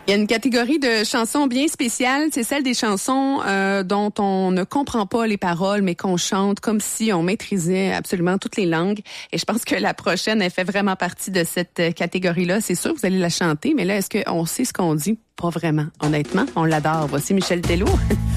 Il y a une catégorie de chansons bien spéciale, c'est celle des chansons dont on ne comprend pas les paroles, mais qu'on chante comme si on maîtrisait absolument toutes les langues. Et je pense que la prochaine, elle fait vraiment partie de cette catégorie-là. C'est sûr, vous allez la chanter, mais là, est-ce qu'on sait ce qu'on dit? Pas vraiment. Honnêtement, on l'adore. Voici Michel Tello.